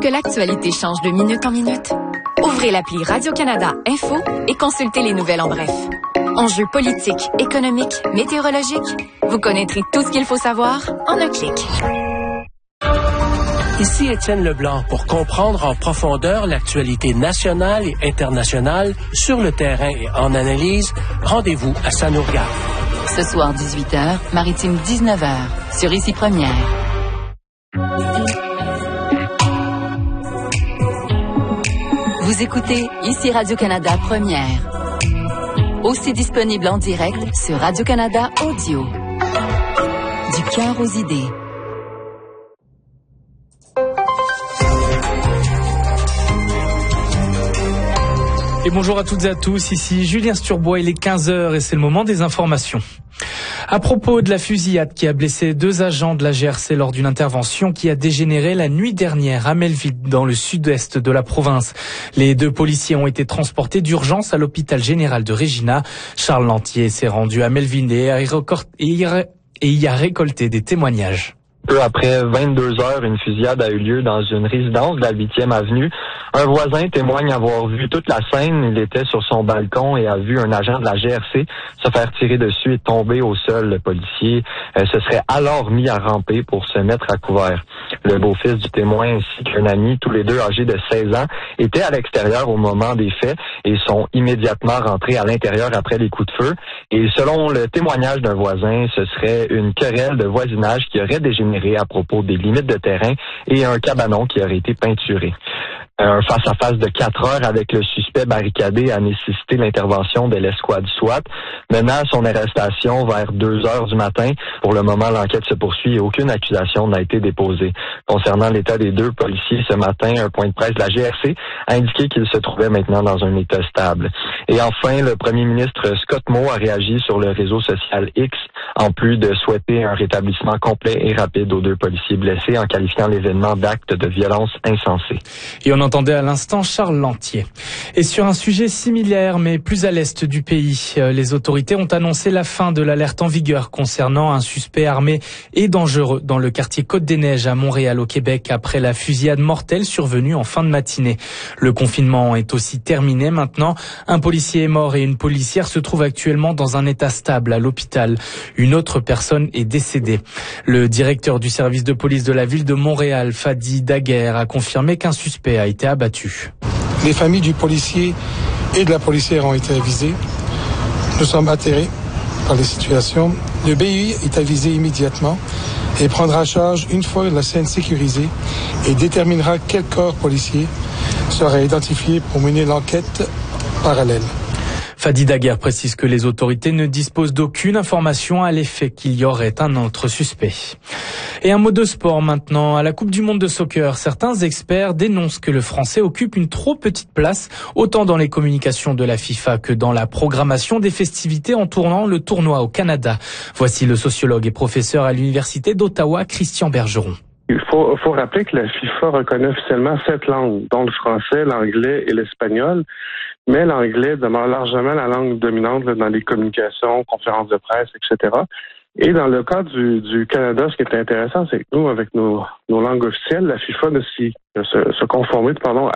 que l'actualité change de minute en minute? Ouvrez l'appli Radio-Canada Info et consultez les nouvelles en bref. Enjeux politiques, économiques, météorologiques, vous connaîtrez tout ce qu'il faut savoir en un clic. Ici Étienne Leblanc pour comprendre en profondeur l'actualité nationale et internationale sur le terrain et en analyse. Rendez-vous à Ça nous regarde. Ce soir 18h, Maritime 19h, sur Ici Première. Vous écoutez Ici Radio-Canada Première. Aussi disponible en direct sur Radio-Canada Audio. Du cœur aux idées. Et bonjour à toutes et à tous, ici Julien Sturbois, il est 15h et c'est le moment des informations. À propos de la fusillade qui a blessé 2 agents de la GRC lors d'une intervention qui a dégénéré la nuit dernière à Melville, dans le sud-est de la province. Les 2 policiers ont été transportés d'urgence à l'hôpital général de Regina. Charles Lantier s'est rendu à Melville et y a récolté des témoignages. Peu après 22 heures, une fusillade a eu lieu dans une résidence de la 8e avenue. Un voisin témoigne avoir vu toute la scène. Il était sur son balcon et a vu un agent de la GRC se faire tirer dessus et tomber au sol. Le policier se serait alors mis à ramper pour se mettre à couvert. Le beau-fils du témoin ainsi qu'un ami, tous les deux âgés de 16 ans, étaient à l'extérieur au moment des faits et sont immédiatement rentrés à l'intérieur après les coups de feu. Et selon le témoignage d'un voisin, ce serait une querelle de voisinage qui aurait dégénéré à propos des limites de terrain et un cabanon qui aurait été peinturé. Un face-à-face de 4 heures avec le suspect barricadé a nécessité l'intervention de l'escouade SWAT, menant à son arrestation vers 2 heures du matin. Pour le moment, l'enquête se poursuit et aucune accusation n'a été déposée. Concernant l'état des 2 policiers, ce matin, un point de presse de la GRC a indiqué qu'ils se trouvaient maintenant dans un état stable. Et enfin, le premier ministre Scott Moe a réagi sur le réseau social X, en plus de souhaiter un rétablissement complet et rapide aux 2 policiers blessés en qualifiant l'événement d'acte de violence insensé. Et on entendait à l'instant Charles Lantier. Et sur un sujet similaire mais plus à l'est du pays, les autorités ont annoncé la fin de l'alerte en vigueur concernant un suspect armé et dangereux dans le quartier Côte-des-Neiges à Montréal au Québec après la fusillade mortelle survenue en fin de matinée. Le confinement est aussi terminé maintenant. Un policier est mort et une policière se trouve actuellement dans un état stable à l'hôpital. Une autre personne est décédée. Le directeur du service de police de la ville de Montréal, Fadi Daguerre, a confirmé qu'un suspect a été abattu. Les familles du policier et de la policière ont été avisées. Nous sommes atterrés par les situations. Le BUI est avisé immédiatement et prendra charge une fois la scène sécurisée et déterminera quel corps policier sera identifié pour mener l'enquête parallèle. Fadi Daguerre précise que les autorités ne disposent d'aucune information à l'effet qu'il y aurait un autre suspect. Et un mot de sport maintenant. À la Coupe du monde de soccer, certains experts dénoncent que le français occupe une trop petite place, autant dans les communications de la FIFA que dans la programmation des festivités entourant le tournoi au Canada. Voici le sociologue et professeur à l'Université d'Ottawa, Christian Bergeron. Il faut rappeler que la FIFA reconnaît officiellement 7 langues, dont le français, l'anglais et l'espagnol. Mais l'anglais demeure largement la langue dominante dans les communications, conférences de presse, etc. Et dans le cas du Canada, ce qui est intéressant, c'est que nous, avec nos langues officielles, la FIFA ne se conformer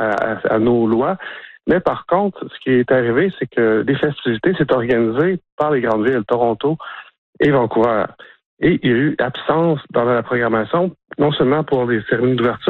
à nos lois. Mais par contre, ce qui est arrivé, c'est que les festivités s'est organisées par les grandes villes, Toronto et Vancouver. Et il y a eu absence dans la programmation, non seulement pour les cérémonies d'ouverture,